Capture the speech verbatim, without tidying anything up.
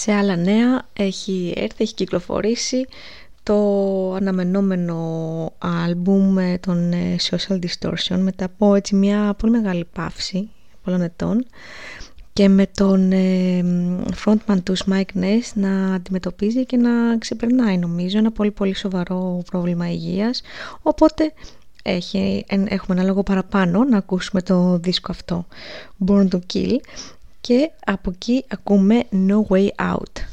Σε άλλα νέα, έχει έρθει, έχει κυκλοφορήσει το αναμενόμενο άλμπουμ των Social Distortion μετά από έτσι μια πολύ μεγάλη παύση πολλών ετών και με τον frontman τους Mike Ness να αντιμετωπίζει και να ξεπερνάει νομίζω ένα πολύ πολύ σοβαρό πρόβλημα υγείας, οπότε έχει, έχουμε ένα λόγο παραπάνω να ακούσουμε το δίσκο αυτό, Born to Kill, και από εκεί ακούμε No Way Out.